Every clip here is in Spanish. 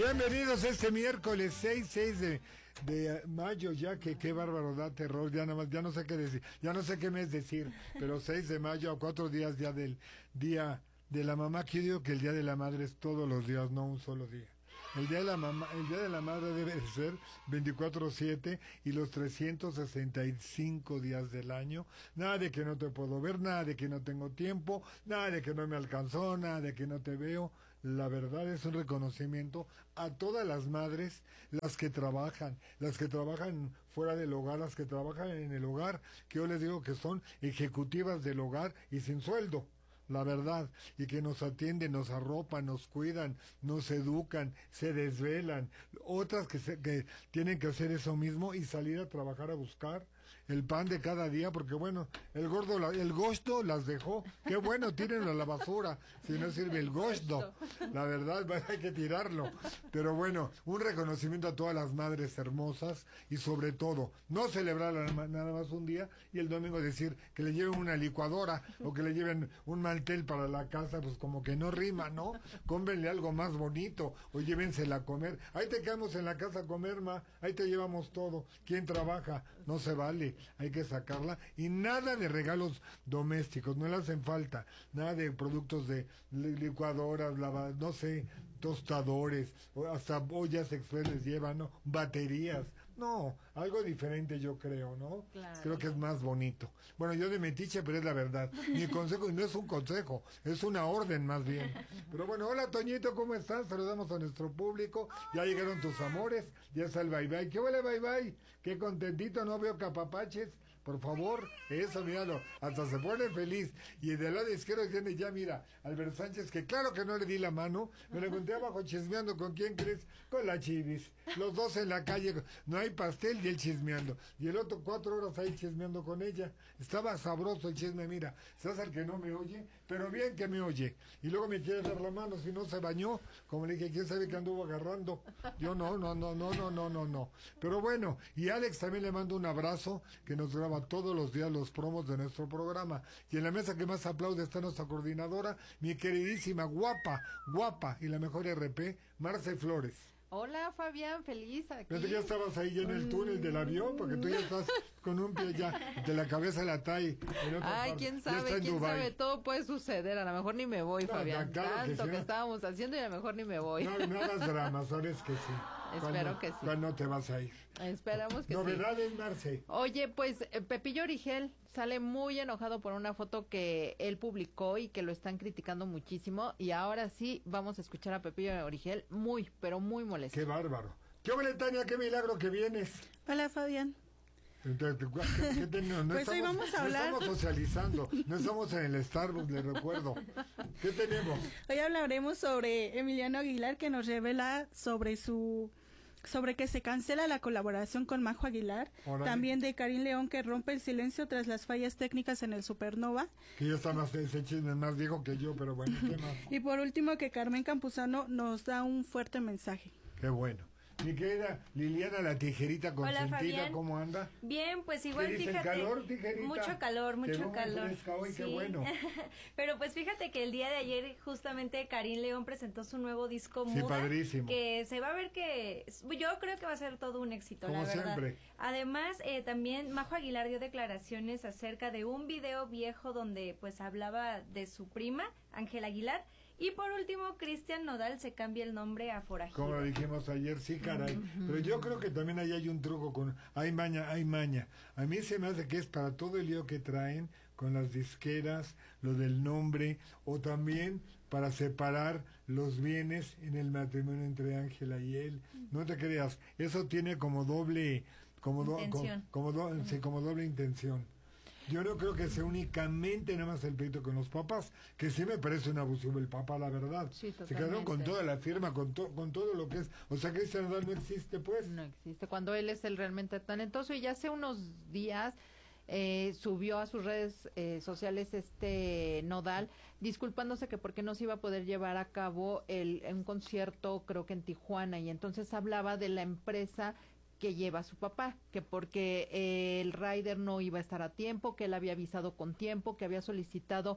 Bienvenidos este miércoles 6 de mayo, ya que qué bárbaro, da terror, ya no sé qué decir, ya no sé qué mes decir, pero 6 de mayo, a 4 días ya del día de la mamá, que yo digo que el día de la madre es todos los días, no un solo día. El día de la mamá, el día de la madre debe de ser 24/7 y los 365 días del año. Nada de que no te puedo ver, nada de que no tengo tiempo, nada de que no me alcanzó, nada de que no te veo. La verdad es un reconocimiento a todas las madres, las que trabajan fuera del hogar, las que trabajan en el hogar, que yo les digo que son ejecutivas del hogar y sin sueldo. La verdad, y que nos atienden, nos arropan, nos cuidan, nos educan, se desvelan, otras que tienen que hacer eso mismo y salir a trabajar a buscar el pan de cada día, porque bueno, el gosto las dejó, qué bueno, tírenlo a la basura, si no sirve el gosto, la verdad, hay que tirarlo, pero bueno, un reconocimiento a todas las madres hermosas y sobre todo, no celebrar nada más un día y el domingo decir que le lleven una licuadora o que le lleven un mantel para la casa, pues como que no rima, ¿no? Cómprenle algo más bonito o llévensela a comer, ahí te quedamos en la casa a comer, ma, ahí te llevamos todo, ¿quién trabaja? No se vale, hay que sacarla, y nada de regalos domésticos, no le hacen falta, nada de productos de licuadoras, no sé, tostadores, o hasta ollas express les llevan, ¿no? Baterías, no, algo diferente yo creo, ¿no? Claro. Creo que es más bonito. Bueno, yo de metiche, pero es la verdad. Mi consejo, y no es un consejo, es una orden más bien. Pero bueno, hola Toñito, ¿cómo estás? Saludamos a nuestro público, ya llegaron tus amores, ya está el bye bye. ¿Qué huele bye bye? Qué contentito, no veo capapaches, por favor, eso, míralo, hasta se pone feliz. Y del lado izquierdo tiene ya, mira, Albert Sánchez, que claro que no le di la mano, me lo encontré abajo chismeando, ¿con quién crees? Con la Chivis, los dos en la calle, no hay pastel y él chismeando, y el otro 4 horas ahí chismeando con ella, estaba sabroso el chisme, mira, César que no me oye, pero bien que me oye, y luego me quiere dar la mano, si no se bañó, como le dije, ¿quién sabe que anduvo agarrando? Yo no, pero bueno, y Alex también le mando un abrazo, que nos graba todos los días los promos de nuestro programa, y en la mesa que más aplaude está nuestra coordinadora, mi queridísima, guapa, y la mejor RP, Marce Flores. Hola Fabián, feliz aquí. Pensé que ya estabas ahí en el túnel del avión, porque tú ya estás con un pie ya, de la cabeza la trae. Ay, quién sabe, todo puede suceder, a lo mejor ni me voy, Fabián, claro tanto que estábamos haciendo y a lo mejor ni me voy. No hagas dramas, sabes que sí. Espero que sí. ¿Cuándo te vas a ir? Esperamos que Novedades, sí. Marce. Oye, pues Pepillo Origel sale muy enojado por una foto que él publicó y que lo están criticando muchísimo, y ahora sí vamos a escuchar a Pepillo Origel muy, pero muy molesto. Qué bárbaro. ¿Qué hola, Tania? Qué milagro que vienes. Hola, Fabián. Pues hoy vamos a hablar. No estamos socializando, no estamos en el Starbucks, les recuerdo. ¿Qué tenemos? Hoy hablaremos sobre Emiliano Aguilar, que nos revela sobre que se cancela la colaboración con Majo Aguilar. Órale. También de Karim León, que rompe el silencio tras las fallas técnicas en el Supernova. Que ya está ese chisme más viejo que yo, pero bueno, ¿qué más? Y por último, que Carmen Campuzano nos da un fuerte mensaje. Qué bueno. Mi querida Liliana, la tijerita consentida, ¿cómo anda? Bien, pues igual, fíjate. ¿Calor, tijerita? Mucho calor. Hoy, sí. Qué bueno. Pero pues fíjate que el día de ayer justamente Karim León presentó su nuevo disco Muda. Sí, padrísimo. Que se va a ver que, yo creo que va a ser todo un éxito, como la verdad. Siempre. Además, también Majo Aguilar dio declaraciones acerca de un video viejo donde pues hablaba de su prima, Ángela Aguilar. Y por último, Cristian Nodal se cambia el nombre a Forajido. Como lo dijimos ayer, sí, caray. Pero yo creo que también ahí hay un truco hay maña. A mí se me hace que es para todo el lío que traen con las disqueras, lo del nombre, o también para separar los bienes en el matrimonio entre Ángela y él. No te creas, eso tiene como doble, como doble intención. Yo no creo que sea únicamente nada más el pleito con los papás, que sí me parece un abusivo el papá, la verdad. Sí, se quedaron con toda la firma, con todo lo que es. O sea, Cristian Nodal no existe, pues. No existe, cuando él es el realmente talentoso. Y ya hace unos días subió a sus redes sociales Nodal, disculpándose que porque no se iba a poder llevar a cabo un concierto, creo que en Tijuana, y entonces hablaba de la empresa que lleva a su papá, que porque el rider no iba a estar a tiempo, que él había avisado con tiempo, que había solicitado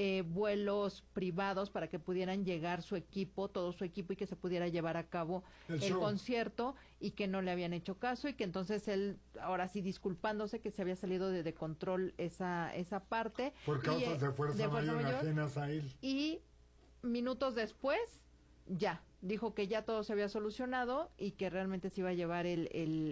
vuelos privados para que pudieran llegar su equipo, todo su equipo, y que se pudiera llevar a cabo el concierto, y que no le habían hecho caso, y que entonces él, ahora sí disculpándose, que se había salido de control esa parte. Por causas de fuerza mayor ajenas a él. Y minutos después, ya dijo que ya todo se había solucionado y que realmente se iba a llevar el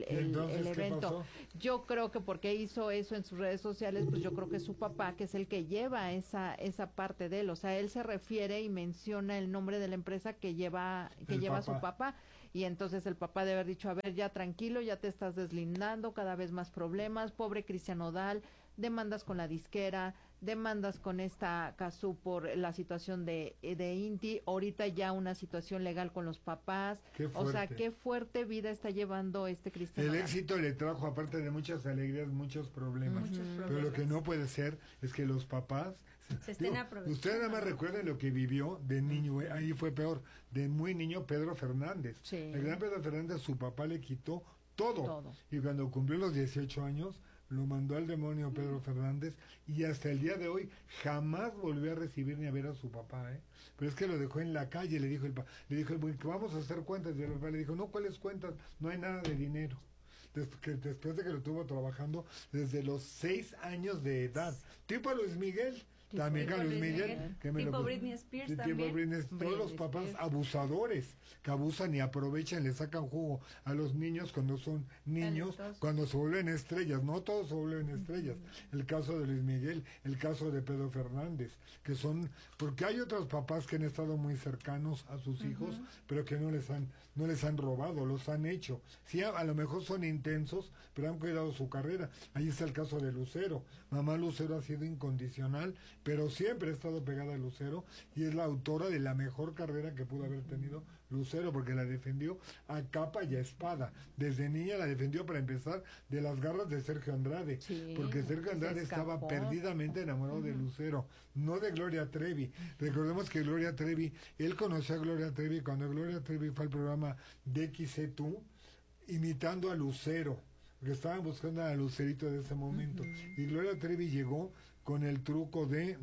evento. Yo creo que porque hizo eso en sus redes sociales, pues yo creo que es su papá, que es el que lleva esa parte de él. O sea, él se refiere y menciona el nombre de la empresa que lleva su papá. Y entonces el papá debe haber dicho, a ver, ya tranquilo, ya te estás deslindando, cada vez más problemas, pobre Cristian Nodal, demandas con la disquera, demandas con esta Cazzu por la situación de Inti, ahorita ya una situación legal con los papás. O sea, qué fuerte vida está llevando Cristian Nodal. El éxito le trajo, aparte de muchas alegrías, muchos problemas. Pero lo que no puede ser es que los papás se estén aprovechando. Usted nada más recuerda lo que vivió de niño, ahí fue peor, de muy niño Pedro Fernández. Sí. El gran Pedro Fernández, su papá le quitó todo. Y cuando cumplió los 18 años, lo mandó al demonio Pedro Fernández, y hasta el día de hoy jamás volvió a recibir ni a ver a su papá, pero es que lo dejó en la calle. Le dijo el que vamos a hacer cuentas, y el papá le dijo, no, ¿cuáles cuentas? No hay nada de dinero. Después de que lo tuvo trabajando desde los 6 años de edad, tipo Luis Miguel. También a Luis Miguel, tipo Britney Spears también. Todos los papás abusadores que abusan y aprovechan, le sacan jugo a los niños cuando son niños, cuando se vuelven estrellas. No todos se vuelven estrellas. El caso de Luis Miguel, el caso de Pedro Fernández, que son, porque hay otros papás que han estado muy cercanos a sus hijos, pero que no les han robado, los han hecho. Sí, a lo mejor son intensos, pero han cuidado su carrera. Ahí está el caso de Lucero. Mamá Lucero ha sido incondicional, pero siempre ha estado pegada a Lucero, y es la autora de la mejor carrera que pudo haber tenido Lucero, porque la defendió a capa y a espada. Desde niña la defendió, para empezar, de las garras de Sergio Andrade, porque Sergio Andrade estaba perdidamente enamorado de Lucero, no de Gloria Trevi. Recordemos que Gloria Trevi, él conoció a Gloria Trevi cuando Gloria Trevi fue al programa de XC2, imitando a Lucero, porque estaban buscando a Lucerito de ese momento, y Gloria Trevi llegó con el truco de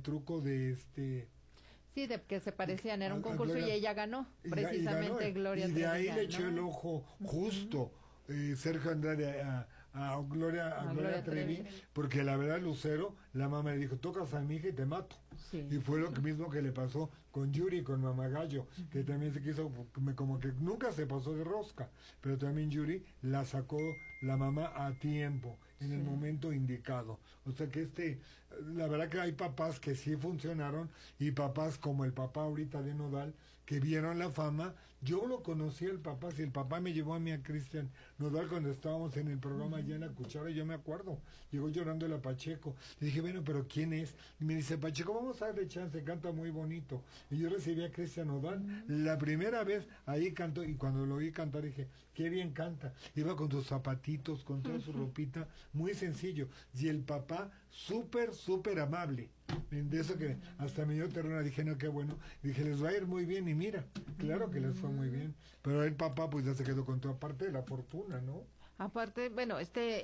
Sí, de que se parecían, era un concurso, y ella ganó, precisamente Gloria Trevi. Y de ahí le echó el ojo justo Sergio Andrade a Gloria Trevi, porque la verdad Lucero, la mamá le dijo, tocas a mi hija y te mato. Sí. Y fue lo mismo que le pasó con Yuri, con Mamá Gallo, que también se quiso, como que nunca se pasó de rosca, pero también Yuri la sacó la mamá a tiempo, en el momento indicado. O sea que la verdad que hay papás que sí funcionaron, y papás como el papá ahorita de Nodal, que vieron la fama. Yo lo conocí el papá, si el papá me llevó a mí a Cristian Nodal cuando estábamos en el programa allá en La Cuchara, yo me acuerdo, llegó llorando a Pacheco, le dije, bueno, pero ¿quién es? Y me dice, Pacheco, vamos a darle chance, canta muy bonito. Y yo recibí a Cristian Nodal, la primera vez ahí cantó, y cuando lo oí cantar dije, qué bien canta. Iba con sus zapatitos, con toda su ropita, muy sencillo, y el papá súper amable. De eso que hasta me dio ternura, dije, no, qué bueno. Dije, les va a ir muy bien, y mira, claro que les fue muy bien. Pero el papá pues ya se quedó con toda parte de la fortuna, ¿no? Aparte, bueno,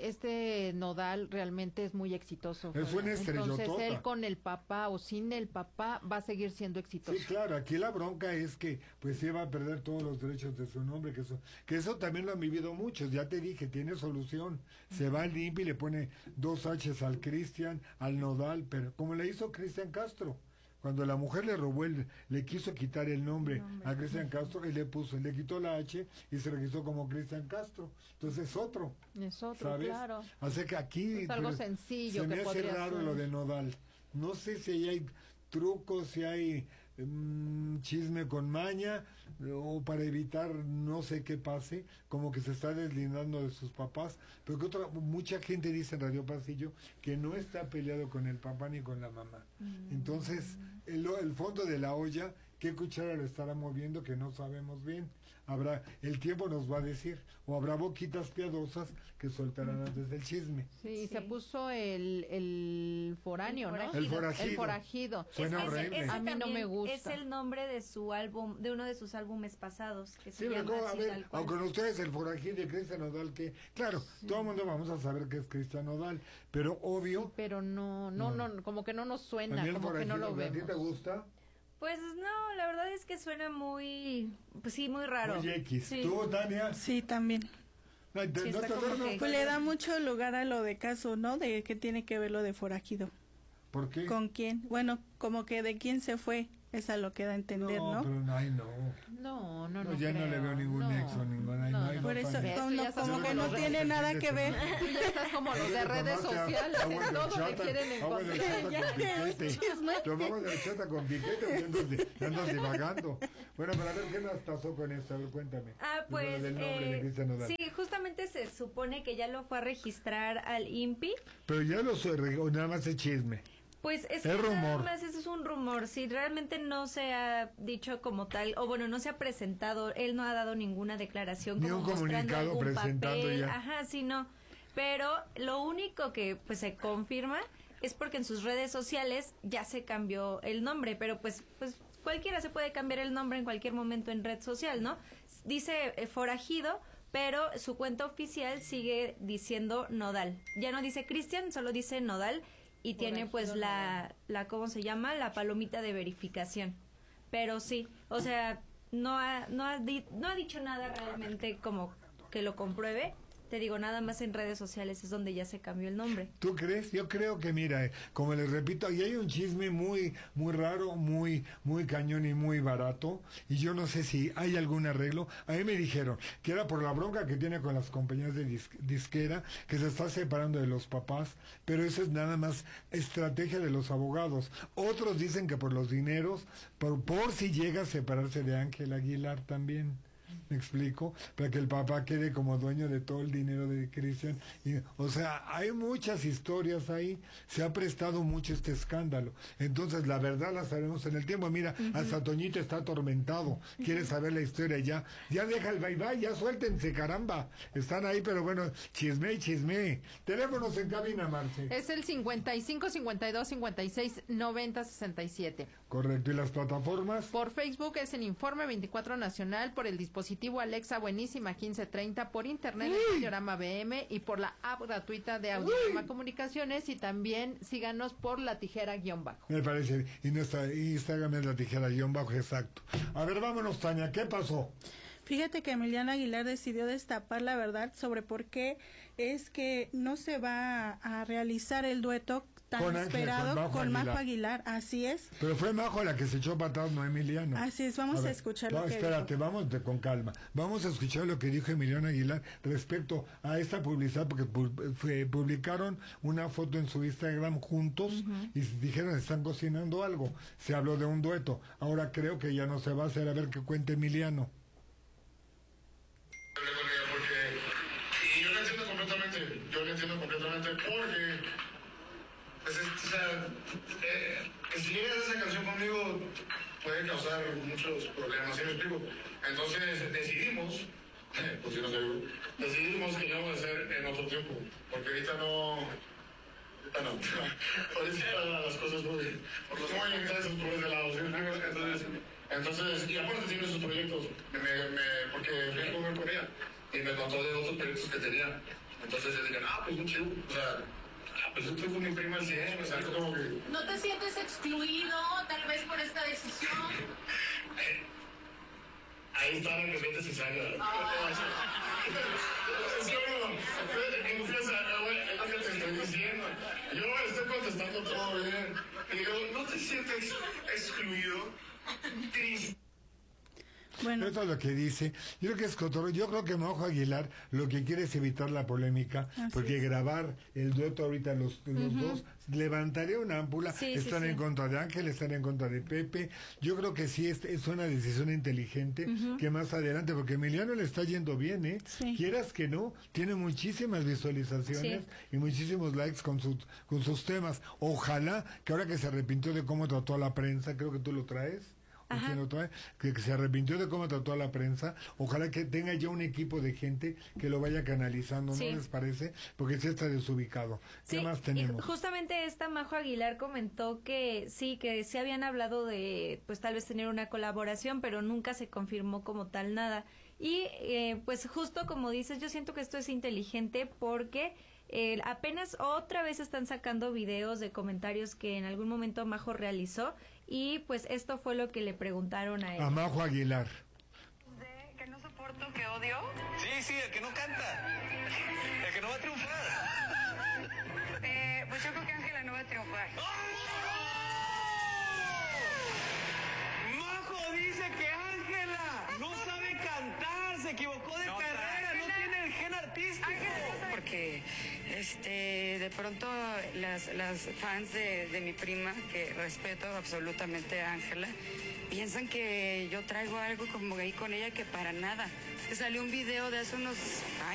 Nodal realmente es muy exitoso. Es una estrellotota. Entonces él con el papá o sin el papá va a seguir siendo exitoso. Sí, claro, aquí la bronca es que pues se va a perder todos los derechos de su nombre, que eso también lo han vivido muchos. Ya te dije, tiene solución. Se va al INPI y le pone 2 H's al Cristian, al Nodal, pero como le hizo Cristian Castro. Cuando la mujer le robó, le quiso quitar el nombre a Cristian Castro, y le quitó la H y se registró como Cristian Castro. Entonces es otro, ¿sabes? Claro. Así que aquí es algo sencillo. Se me hace raro lo de Nodal. No sé si ahí hay trucos, si hay chisme con maña, o para evitar no sé qué pase, como que se está deslindando de sus papás, pero que mucha gente dice en Radio Pasillo que no está peleado con el papá ni con la mamá. Entonces el fondo de la olla qué cuchara lo estará moviendo que no sabemos bien. El tiempo nos va a decir, o habrá boquitas piadosas que soltarán antes del chisme. Sí, se puso el foráneo, ¿no? El forajido. El forajido. Suena horrible. A mí no me gusta. Es el nombre de su álbum, de uno de sus álbumes pasados, que se Sí, llama a así, ver, tal cual. aunque ustedes el forajido de Cristian Nodal, que claro, todo el mundo vamos a saber que es Cristian Nodal, pero obvio. Pero no, como que no nos ¿A suena, mí el como que no lo forajido, ¿a ti vemos. te gusta? Pues no, la verdad es que suena muy, pues sí, muy raro. Muy X. Sí. ¿Tú, Tania? Sí, también. Ay, Sí, ¿no está te como acuerdas? que- Pues le da mucho lugar a lo de caso, ¿no? De que tiene que ver lo de forajido. ¿Por qué? ¿Con quién? Bueno, como que de quién se fue. Esa lo queda a entender, ¿no? Pero ay, no. No, Ya no le creo. veo ningún nexo, ninguna. Ay, no, Por eso, Tania. Eso ya como está que no como tiene nada que ver. Tú ya estás como los de redes sociales, en todo le quieren encontrar. Tomamos de chata con piquete, ya andas divagando. Bueno, para ver qué nos pasó con esto, a ver, cuéntame. Pues, Del nombre de Cristian Nodal. sí, justamente se supone que ya lo fue a registrar al INPI. Pero ya lo soy, o nada más es chisme. Pues es Es que rumor. nada más eso es un rumor. Si realmente no se ha dicho como tal, o bueno, no se ha presentado, él no ha dado ninguna declaración Ni como un mostrando comunicado algún presentando papel. ya. Ajá, sí, no. Pero lo único que pues se confirma es porque en sus redes sociales ya se cambió el nombre, pero pues cualquiera se puede cambiar el nombre en cualquier momento en red social, ¿no? Dice forajido, pero su cuenta oficial sigue diciendo Nodal. Ya no dice Cristian, solo dice Nodal. Y tiene pues la ¿cómo se llama? La palomita de verificación. Pero sí, o sea, no ha dicho nada realmente como que lo compruebe. Te digo, nada más en redes sociales es donde ya se cambió el nombre. ¿Tú crees? Yo creo que, mira, como les repito, ahí hay un chisme muy raro, muy cañón y muy barato, y yo no sé si hay algún arreglo. A mí me dijeron que era por la bronca que tiene con las compañías de disquera, que se está separando de los papás, pero eso es nada más estrategia de los abogados. Otros dicen que por los dineros, por si llega a separarse de Ángel Aguilar también. ¿Me explico? Para que el papá quede como dueño de todo el dinero de Cristian. O sea, hay muchas historias ahí. Se ha prestado mucho este escándalo. Entonces, la verdad la sabemos en el tiempo. Mira, hasta Toñito está atormentado. Quiere saber la historia ya. Ya deja el bye-bye, ya suéltense, caramba. Están ahí, pero bueno, chisme y chisme. Teléfonos en cabina, Marce. Es el 55 52 56 90 67. Correcto. ¿Y las plataformas? Por Facebook es en Informe 24 Nacional, por el dispositivo Alexa Buenísima 1530, por internet en Audiorama BM y por la app gratuita de Audiorama Comunicaciones, y también síganos por La Tijera _. Me parece. Y nuestra Instagram es La Tijera _, exacto. A ver, vámonos, Tania, ¿qué pasó? Fíjate que Emiliano Aguilar decidió destapar la verdad sobre por qué es que no se va a realizar el dueto tan Con Ángel, esperado con Majo Aguilar. Así es. Pero fue Majo la que se echó patadas, no Emiliano. Así es, vamos a escuchar lo que espérate, dijo. vamos con calma. Vamos a escuchar lo que dijo Emiliano Aguilar respecto a esta publicidad, porque publicaron una foto en su Instagram juntos y dijeron están cocinando algo. Se habló de un dueto. Ahora creo que ya no se va a hacer. A ver qué cuenta Emiliano. Y yo lo entiendo completamente porque pues, o sea, que si llegas a esa canción conmigo puede causar muchos problemas, ¿sí me explico? Entonces decidimos, pues yo no sé, decidimos que íbamos a hacer en otro tiempo, porque ahorita no, ahorita las cosas muy intensas por ese lado, ¿sí me explico? Entonces, y aparte tiene sus proyectos, porque fui a comer con ella y me contó de otros proyectos que tenía. Entonces yo dije, pues muy chido, o sea, pues yo estoy con mi prima al 100, o sea, como que... ¿No te sientes excluido tal vez por esta decisión? Ahí está la que es necesaria. Es que bueno, empieza, es lo que te estoy diciendo. Yo estoy contestando todo bien. Y digo, ¿no te sientes excluido? Triste. Bueno, Eso es lo que dice. Yo creo que es cotorro. Yo creo que Majo Aguilar lo que quiere es evitar la polémica, porque grabar el dueto ahorita los dos levantaría una ámpula. Están en contra de Ángel, están en contra de Pepe. Yo creo que sí es una decisión inteligente que más adelante, porque Emiliano le está yendo bien, ¿eh? Sí. Quieras que no, tiene muchísimas visualizaciones y muchísimos likes con sus temas. Ojalá que ahora que se arrepintió de cómo trató a la prensa, creo que tú lo traes. que se arrepintió de cómo trató a la prensa. Ojalá que tenga ya un equipo de gente que lo vaya canalizando, ¿no les parece? Porque sí está desubicado. ¿Qué más tenemos? Justamente esta Majo Aguilar comentó que sí habían hablado de, pues tal vez tener una colaboración, pero nunca se confirmó como tal nada. Y pues justo como dices, yo siento que esto es inteligente porque apenas otra vez están sacando videos de comentarios que en algún momento Majo realizó y pues esto fue lo que le preguntaron a él. A Majo Aguilar. ¿Que no soporto, que odio? Sí, el que no canta, el que no va a triunfar. Pues yo creo que Ángela no va a triunfar. Majo dice que Ángela no sabe cantar, se equivocó de carrera, no tiene el gen artístico. Porque de pronto las fans de mi prima, que respeto absolutamente a Ángela, piensan que yo traigo algo como ahí con ella, que para nada. Salió un video de hace unos años.